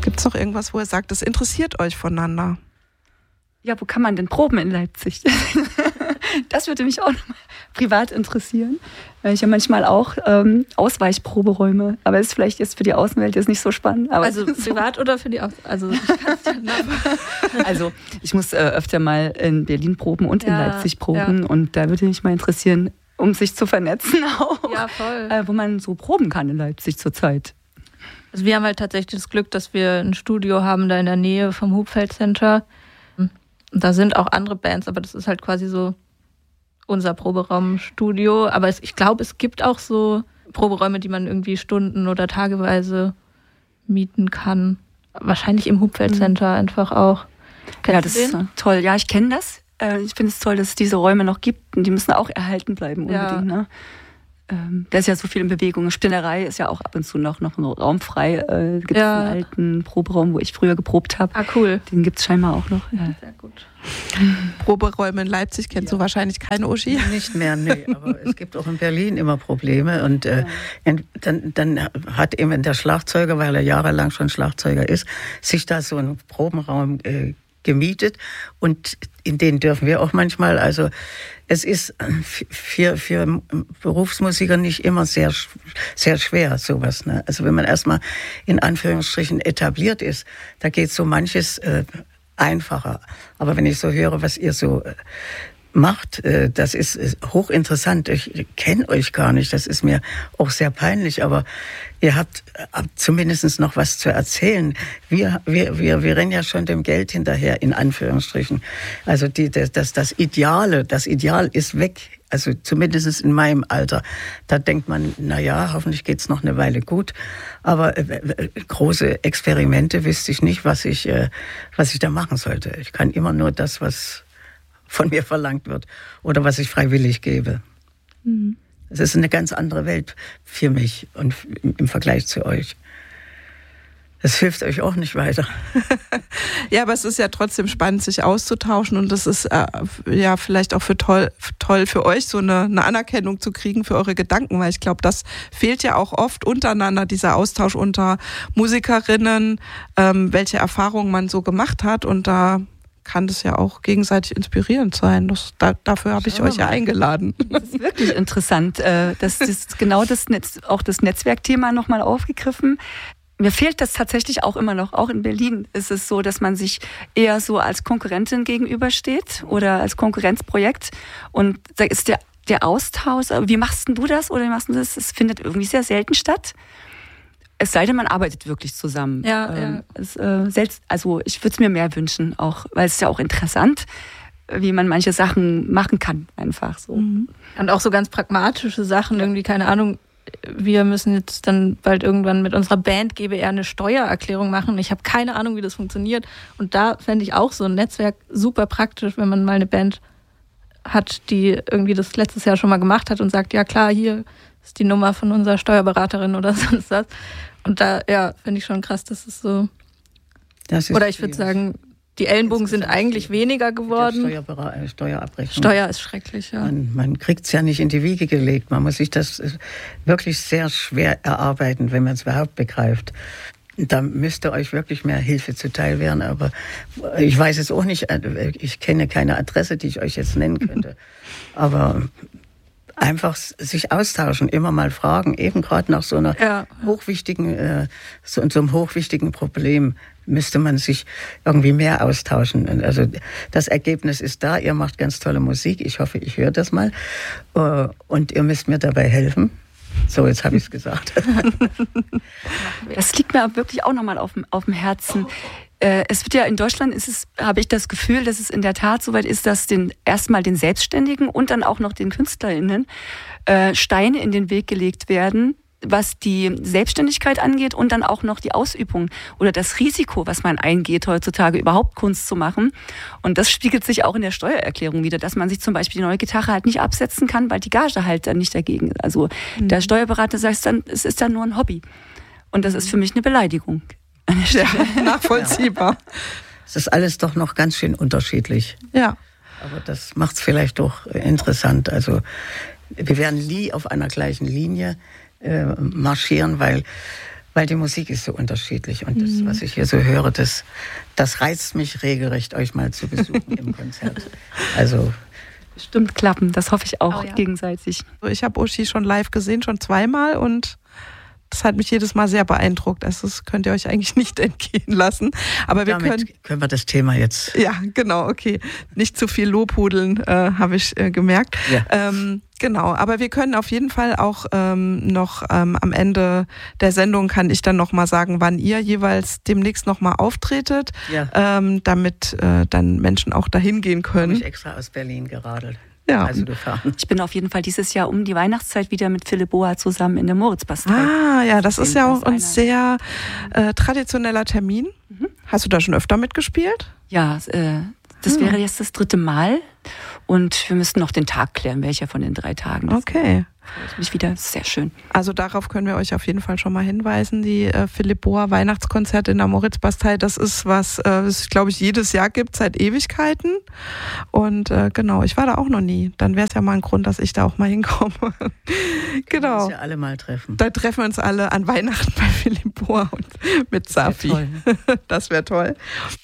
Gibt es noch irgendwas, wo ihr sagt, das interessiert euch voneinander? Ja, wo kann man denn proben in Leipzig? Das würde mich auch noch mal privat interessieren. Weil ich ja manchmal auch Ausweichproberäume. Aber ist vielleicht jetzt für die Außenwelt jetzt nicht so spannend. Aber also privat oder für die Außenwelt? Also ich muss öfter mal in Berlin proben und in Leipzig proben. Ja. Und da würde mich mal interessieren, um sich zu vernetzen auch. Ja, voll. Wo man so proben kann in Leipzig zurzeit. Also wir haben halt tatsächlich das Glück, dass wir ein Studio haben da in der Nähe vom Hupfeld Center. Und da sind auch andere Bands, aber das ist halt quasi so unser Proberaumstudio. Aber ich glaube, es gibt auch so Proberäume, die man irgendwie stunden- oder tageweise mieten kann. Wahrscheinlich im Hupfeld Center einfach auch. Ja, das ist toll. Ja, ich kenne das. Ich finde es toll, dass es diese Räume noch gibt. Und die müssen auch erhalten bleiben unbedingt. Ja. Ne? Da ist ja so viel in Bewegung. Spinnerei ist ja auch ab und zu noch ein Raum frei. Gibt es einen alten Proberaum, wo ich früher geprobt habe. Ah, cool. Den gibt es scheinbar auch noch. Ja. Sehr gut. Proberäume in Leipzig kennst du wahrscheinlich keine, Uschi? Nicht mehr, nee. Aber es gibt auch in Berlin immer Probleme. Und dann hat eben der Schlagzeuger, weil er jahrelang schon Schlagzeuger ist, sich da so einen Probenraum gemietet. Und in den dürfen wir auch manchmal. Also es ist für Berufsmusiker nicht immer sehr, sehr schwer, sowas. Ne? Also wenn man erstmal in Anführungsstrichen etabliert ist, da geht so manches einfacher. Aber wenn ich so höre, was ihr so macht, das ist hochinteressant. Ich kenne euch gar nicht, das ist mir auch sehr peinlich, aber ihr habt zumindest noch was zu erzählen. Wir rennen ja schon dem Geld hinterher, in Anführungsstrichen. Also das Ideal ist weg. Also zumindest in meinem Alter. Da denkt man, na ja, hoffentlich geht's noch eine Weile gut. Aber große Experimente wüsste ich nicht, was ich da machen sollte. Ich kann immer nur das, was von mir verlangt wird oder was ich freiwillig gebe. Mhm. Es ist eine ganz andere Welt für mich und im Vergleich zu euch. Das hilft euch auch nicht weiter. Ja, aber es ist ja trotzdem spannend, sich auszutauschen und das ist ja vielleicht auch toll für euch, so eine Anerkennung zu kriegen für eure Gedanken, weil ich glaube, das fehlt ja auch oft untereinander, dieser Austausch unter Musikerinnen, welche Erfahrungen man so gemacht hat und da kann das ja auch gegenseitig inspirierend sein. Dafür habe ich euch ja eingeladen. Das ist wirklich interessant. Das ist genau das Netzwerkthema nochmal aufgegriffen. Mir fehlt das tatsächlich auch immer noch. Auch in Berlin ist es so, dass man sich eher so als Konkurrentin gegenübersteht oder als Konkurrenzprojekt. Und da ist der Austausch, wie machst denn du das oder wie machst du das? Es findet irgendwie sehr selten statt. Es sei denn, man arbeitet wirklich zusammen. Ja. Also ich würde es mir mehr wünschen, auch, weil es ist ja auch interessant, wie man manche Sachen machen kann, einfach so. Und auch so ganz pragmatische Sachen, irgendwie, keine Ahnung, wir müssen jetzt dann bald irgendwann mit unserer Band GBR eine Steuererklärung machen. Ich habe keine Ahnung, wie das funktioniert. Und da fände ich auch so ein Netzwerk super praktisch, wenn man mal eine Band hat, die irgendwie das letztes Jahr schon mal gemacht hat und sagt, ja klar, hier ist die Nummer von unserer Steuerberaterin oder sonst was. Und da, finde ich schon krass, dass es so... Oder ich würde sagen, die Ellenbogen sind eigentlich weniger geworden. Steuerabrechnung. Steuer ist schrecklich, ja. Man kriegt es ja nicht in die Wiege gelegt. Man muss sich das wirklich sehr schwer erarbeiten, wenn man es überhaupt begreift. Da müsste euch wirklich mehr Hilfe zuteil werden. Aber ich weiß es auch nicht. Ich kenne keine Adresse, die ich euch jetzt nennen könnte. Aber einfach sich austauschen, immer mal fragen, eben gerade nach so einer hochwichtigen, so einem hochwichtigen Problem müsste man sich irgendwie mehr austauschen. Also das Ergebnis ist da, ihr macht ganz tolle Musik, ich hoffe, ich höre das mal und ihr müsst mir dabei helfen. So, jetzt habe ich es gesagt. Das liegt mir wirklich auch nochmal auf dem Herzen. Es wird ja in Deutschland, habe ich das Gefühl, dass es in der Tat soweit ist, dass erstmal den Selbstständigen und dann auch noch den KünstlerInnen Steine in den Weg gelegt werden, was die Selbstständigkeit angeht und dann auch noch die Ausübung oder das Risiko, was man eingeht, heutzutage überhaupt Kunst zu machen. Und das spiegelt sich auch in der Steuererklärung wieder, dass man sich zum Beispiel die neue Gitarre halt nicht absetzen kann, weil die Gage halt dann nicht dagegen ist. Also der Steuerberater sagt dann, es ist dann nur ein Hobby. Und das ist für mich eine Beleidigung. Ja, nachvollziehbar. Es ist alles doch noch ganz schön unterschiedlich. Ja. Aber das macht es vielleicht doch interessant. Also wir werden nie auf einer gleichen Linie marschieren, weil Weil die Musik ist so unterschiedlich und das, was ich hier so höre, das reizt mich regelrecht, euch mal zu besuchen im Konzert. Also bestimmt klappen, das hoffe ich auch gegenseitig. Ich habe Uschi schon live gesehen, schon 2-mal und das hat mich jedes Mal sehr beeindruckt. Also das könnt ihr euch eigentlich nicht entgehen lassen. Aber wir können wir das Thema jetzt... Ja, genau, okay. Nicht zu viel Lobhudeln, habe ich gemerkt. Ja. Genau, aber wir können auf jeden Fall auch noch am Ende der Sendung kann ich dann nochmal sagen, wann ihr jeweils demnächst nochmal auftretet, damit dann Menschen auch dahin gehen können. Habe ich extra aus Berlin geradelt. Ja. Also gefahren. Ich bin auf jeden Fall dieses Jahr um die Weihnachtszeit wieder mit Philipp Boa zusammen in der Moritzbastei. Ah, ja, das ist ja auch ein sehr traditioneller Termin. Hast du da schon öfter mitgespielt? Ja, das wäre jetzt das 3. Mal und wir müssten noch den Tag klären, welcher von den 3 Tagen. Okay. Freut mich wieder, sehr schön. Also darauf können wir euch auf jeden Fall schon mal hinweisen. Die Philipp Boa Weihnachtskonzerte in der Moritzbastei, das ist was, es glaube ich jedes Jahr gibt, seit Ewigkeiten. Und genau, ich war da auch noch nie. Dann wäre es ja mal ein Grund, dass ich da auch mal hinkomme. Genau. Können wir uns ja alle mal treffen. Da treffen wir uns alle an Weihnachten bei Philipp Boa und mit Safi. Das wär toll. Das wäre toll.